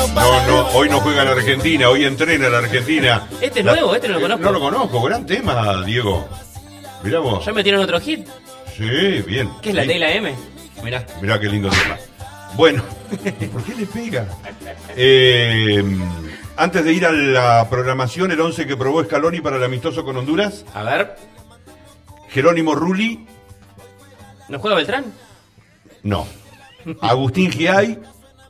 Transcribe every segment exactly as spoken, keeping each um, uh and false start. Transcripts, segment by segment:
No, no, hoy no juega la Argentina, hoy entrena la Argentina. Este es la, nuevo, este no lo conozco. No lo conozco, gran tema, Diego. Mirá vos. ¿Ya metieron otro hit? Sí, bien. ¿Qué es la sí. T y la M? Mirá. Mirá qué lindo tema. Bueno, ¿por qué le pega? Eh, antes de ir a la programación, el once que probó Scaloni para el amistoso con Honduras. A ver. Jerónimo Rulli. ¿No juega Beltrán? No. Agustín Giay.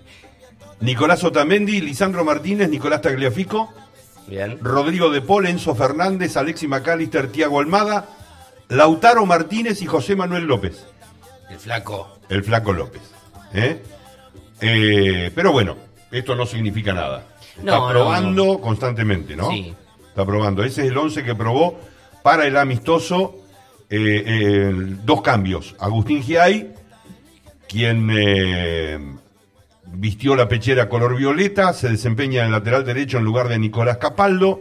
Nicolás Otamendi, Lisandro Martínez, Nicolás Tagliafico. Bien. Rodrigo de Paul, Enzo Fernández, Alexis McAllister, Tiago Almada, Lautaro Martínez y José Manuel López. El flaco. El flaco López. ¿Eh? Eh, pero bueno, esto no significa nada. Está No, probando no, no. constantemente, ¿no? Sí. Está probando. Ese es el once que probó para el amistoso. Eh, eh, dos cambios. Agustín Giay, quien eh, vistió la pechera color violeta, se desempeña en el lateral derecho en lugar de Nicolás Capaldo.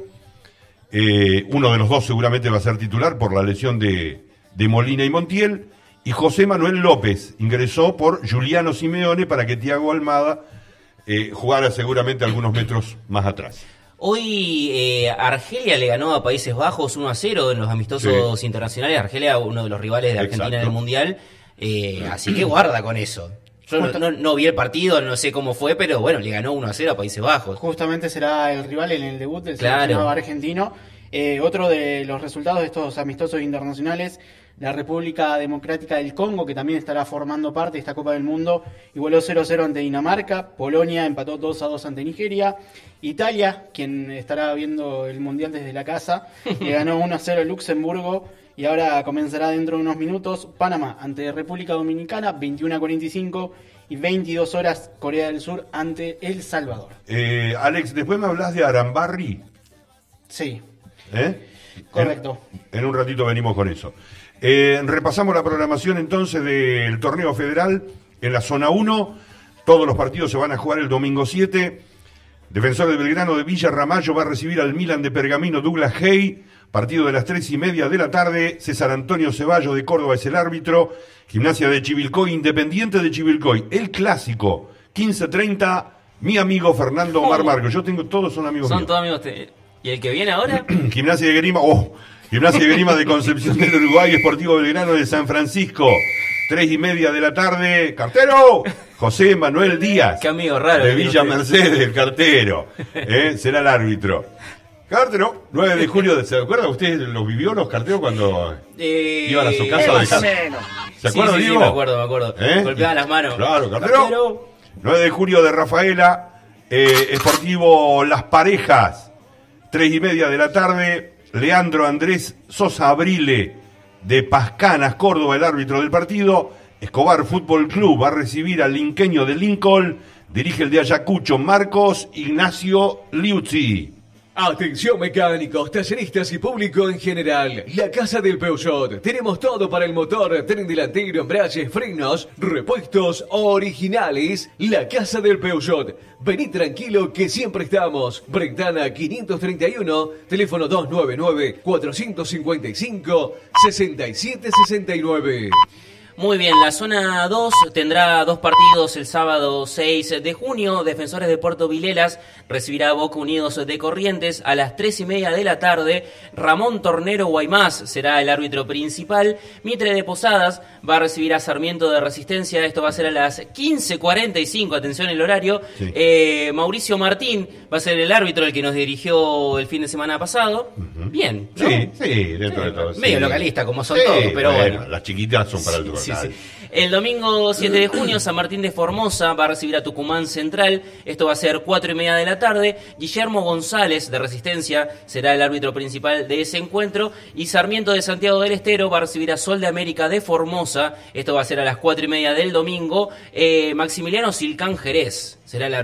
Eh, uno de los dos seguramente va a ser titular por la lesión de, de Molina y Montiel. Y José Manuel López ingresó por Juliano Simeone para que Tiago Almada eh, jugara seguramente algunos metros más atrás. Hoy eh, Argelia le ganó a Países Bajos uno a cero en los amistosos Sí. internacionales. Argelia, uno de los rivales de Argentina Exacto. en el Mundial. Eh, así que guarda con eso. Yo no, no, no vi el partido, no sé cómo fue, pero bueno, le ganó uno a cero a Países Bajos. Justamente será el rival en el debut del Claro. seleccionado argentino. Eh, otro de los resultados de estos amistosos internacionales, la República Democrática del Congo, que también estará formando parte de esta Copa del Mundo, igualó cero a cero ante Dinamarca. Polonia empató dos a dos ante Nigeria. Italia, quien estará viendo el Mundial desde la casa, le ganó uno a cero a Luxemburgo. Y ahora comenzará dentro de unos minutos Panamá ante República Dominicana, veintiuno a cuarenta y cinco, y veintidós horas Corea del Sur ante El Salvador. Eh, Alex, después me hablas de Arambarri. Sí, ¿Eh? correcto. En, en un ratito venimos con eso. Eh, repasamos la programación entonces del torneo federal en la zona uno. Todos los partidos se van a jugar el domingo siete. Defensor de Belgrano de Villa Ramallo va a recibir al Milan de Pergamino Douglas Hay. Partido de las tres y media de la tarde. César Antonio Ceballos de Córdoba es el árbitro. Gimnasia de Chivilcoy, Independiente de Chivilcoy. El clásico, quince treinta. Mi amigo Fernando Omar Oh. Marcos. Yo tengo, todos son amigos Son míos. todos amigos. te- ¿Y el que viene ahora? Gimnasia de Grima, oh, Gimnasia de Grima de Concepción del Uruguay, Esportivo Belgrano de San Francisco, tres y media de la tarde, cartero, José Manuel Díaz, Qué amigo raro de que Villa tiene usted. Mercedes, el cartero, ¿eh? Será el árbitro. Cartero, nueve de julio, de, ¿se acuerda usted, lo vivió los carteros cuando Eh, iban a su casa? más de o menos. ¿Se Sí, acuerda, sí, sí, Diego? me acuerdo, me acuerdo. ¿Eh? Golpeaban las manos. Claro, cartero. nueve de julio de Rafaela, eh, Esportivo Las Parejas, tres y media de la tarde, Leandro Andrés Sosa Abrile de Pascanas, Córdoba, el árbitro del partido. Escobar Fútbol Club va a recibir al linqueño de Lincoln, dirige el de Ayacucho, Marcos Ignacio Liuzzi. Atención mecánicos, talleristas y público en general. La Casa del Peugeot. Tenemos todo para el motor, tren delantero, embragues, frenos, repuestos originales. La Casa del Peugeot. Vení tranquilo que siempre estamos. Brentana quinientos treinta y uno, teléfono dos nueve nueve, cuatro cinco cinco, seis siete seis nueve. Muy bien, la zona dos tendrá dos partidos el sábado seis de junio. Defensores de Puerto Vilelas recibirá a Boca Unidos de Corrientes a las tres y media de la tarde. Ramón Tornero Guaymás será el árbitro principal. Mitre de Posadas va a recibir a Sarmiento de Resistencia. Esto va a ser a las quince cuarenta y cinco. Atención el horario. Sí. Eh, Mauricio Martín va a ser el árbitro, el que nos dirigió el fin de semana pasado. Bien, ¿no? Sí, sí, dentro de todo. Medio sí. localista, como son Sí, todos, pero bueno. Las chiquitas son para el Sí, local. sí. El domingo siete de junio, San Martín de Formosa va a recibir a Tucumán Central. Esto va a ser cuatro y media de la tarde. Guillermo González, de Resistencia, será el árbitro principal de ese encuentro. Y Sarmiento de Santiago del Estero va a recibir a Sol de América de Formosa. Esto va a ser a las cuatro y media del domingo. Eh, Maximiliano Silcán Jerez será el árbitro.